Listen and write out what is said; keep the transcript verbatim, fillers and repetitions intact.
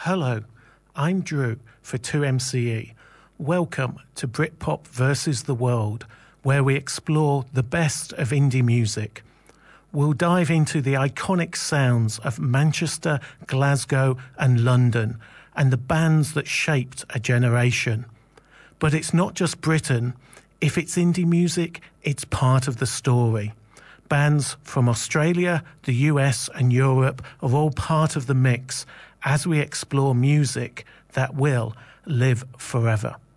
Hello, I'm Drew for two M C E. Welcome to Britpop versus the World, where we explore the best of indie music. We'll dive into the iconic sounds of Manchester, Glasgow and London, and the bands that shaped a generation. But it's not just Britain. If it's indie music, it's part of the story. Bands from Australia, the U S and Europe are all part of the mix as we explore music that will live forever.